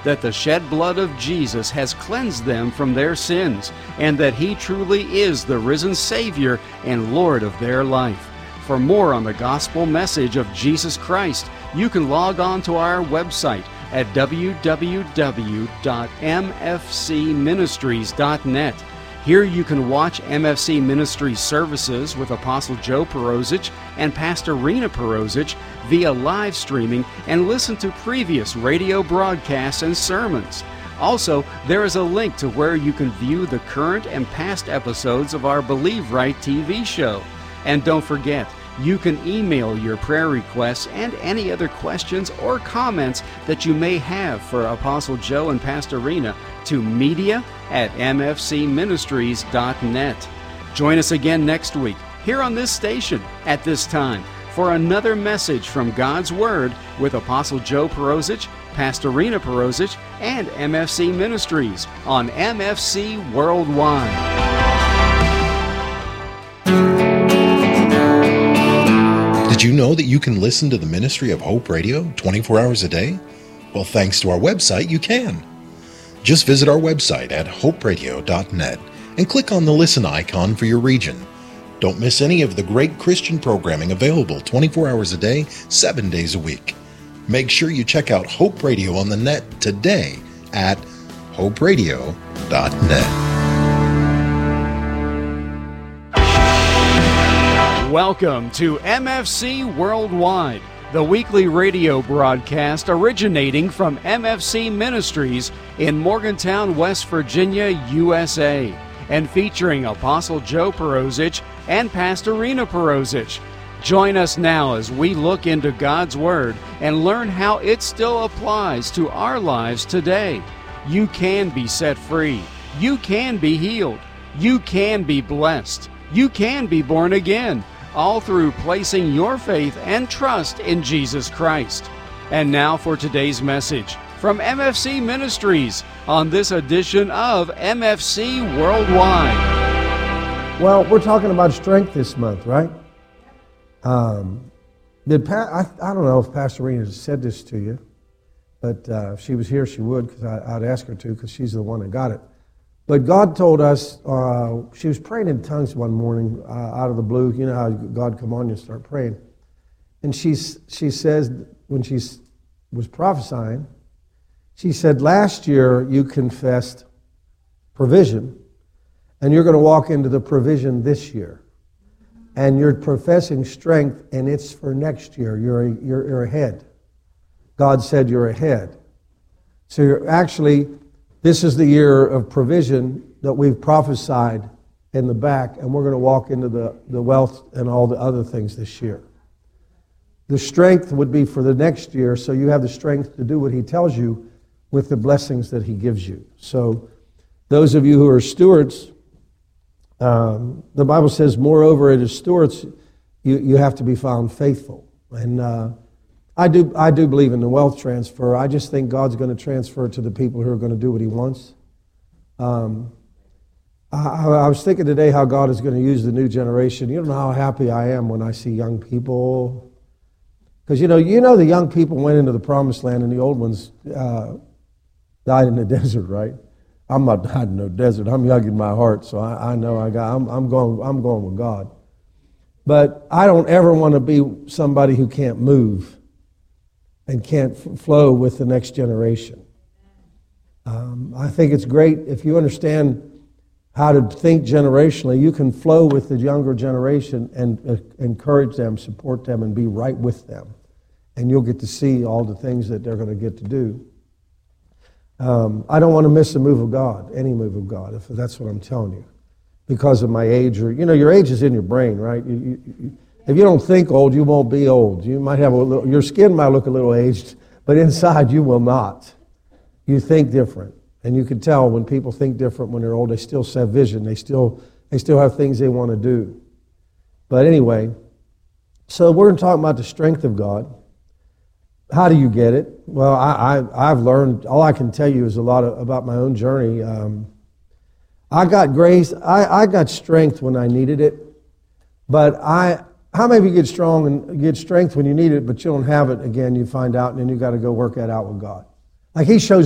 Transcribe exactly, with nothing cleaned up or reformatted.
that the shed blood of Jesus has cleansed them from their sins, and that He truly is the risen Savior and Lord of their life. For more on the gospel message of Jesus Christ, you can log on to our website at w w w dot m f c ministries dot net. Here you can watch M F C Ministries services with Apostle Joe Perosic and Pastor Rena Perosic via live streaming and listen to previous radio broadcasts and sermons. Also, there is a link to where you can view the current and past episodes of our Believe Right T V show. And don't forget, you can email your prayer requests and any other questions or comments that you may have for Apostle Joe and Pastor Rena to media at m f c ministries dot net. Join us again next week here on this station at this time for another message from God's Word with Apostle Joe Perosic, Pastor Rena Perosic, and M F C Ministries on M F C Worldwide. Did you know that you can listen to the Ministry of Hope Radio twenty-four hours a day? Well, thanks to our website, you can. Just visit our website at hope radio dot net and click on the listen icon for your region. Don't miss any of the great Christian programming available twenty-four hours a day, seven days a week. Make sure you check out Hope Radio on the net today at hope radio dot net. Welcome to M F C Worldwide, the weekly radio broadcast originating from M F C Ministries in Morgantown, West Virginia, U S A, and featuring Apostle Joe Perosic and Pastor Rena Perosic. Join us now as we look into God's Word and learn how it still applies to our lives today. You can be set free. You can be healed. You can be blessed. You can be born again, all through placing your faith and trust in Jesus Christ. And now for today's message from M F C Ministries on this edition of M F C Worldwide. Well, we're talking about strength this month, right? Um, did pa- I, I don't know if Pastor Rena said this to you, but uh, if she was here, she would, because I'd ask her to, because she's the one that got it. But God told us, uh, she was praying in tongues one morning uh, out of the blue. You know how God come on you and start praying. And she's, she says, when she was prophesying, she said, last year you confessed provision, and you're going to walk into the provision this year. And you're professing strength, and it's for next year. You're, you're, you're ahead. God said you're ahead. So you're actually... This is the year of provision that we've prophesied in the back, and we're going to walk into the, the wealth and all the other things this year. The strength would be for the next year, so you have the strength to do what He tells you with the blessings that He gives you. So those of you who are stewards, um, the Bible says, moreover, as stewards, you, you have to be found faithful. And uh, I do I do believe in the wealth transfer. I just think God's going to transfer to the people who are going to do what He wants. Um, I, I was thinking today how God is going to use the new generation. You don't know how happy I am when I see young people. Because, you know, you know the young people went into the promised land and the old ones uh, died in the desert, right? I'm not dying in no desert. I'm young in my heart, so I, I know I got, I'm, I'm going I'm going with God. But I don't ever want to be somebody who can't move and can't f- flow with the next generation. Um, I think it's great if you understand how to think generationally, you can flow with the younger generation and uh, encourage them, support them, and be right with them. And you'll get to see all the things that they're going to get to do. Um, I don't want to miss a move of God, any move of God, if that's what I'm telling you, because of my age. Or, you know, your age is in your brain, right? You, you, you, If you don't think old, you won't be old. You might have a little, your skin might look a little aged, but inside you will not. You think different. And you can tell when people think different when they're old, they still have vision. They still they still have things they want to do. But anyway, so we're going to talk about the strength of God. How do you get it? Well, I, I, I've learned, all I can tell you is a lot of, about my own journey. Um, I got grace, I, I got strength when I needed it, but I... How many of you get strong and get strength when you need it, but you don't have it again, you find out, and then you got to go work that out with God? Like He shows